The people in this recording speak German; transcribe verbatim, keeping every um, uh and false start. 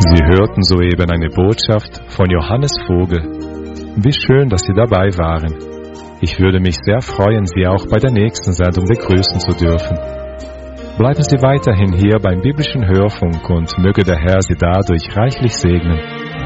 Sie hörten soeben eine Botschaft von Johannes Vogel. Wie schön, dass Sie dabei waren. Ich würde mich sehr freuen, Sie auch bei der nächsten Sendung begrüßen zu dürfen. Bleiben Sie weiterhin hier beim biblischen Hörfunk und möge der Herr Sie dadurch reichlich segnen.